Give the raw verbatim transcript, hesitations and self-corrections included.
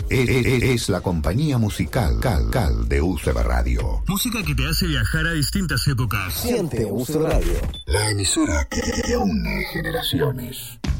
Es, es- es la compañía musical Cal, Cal de U C B Radio. Música que te hace viajar a distintas épocas. Siente U C B Radio. La emisora que, que une generaciones.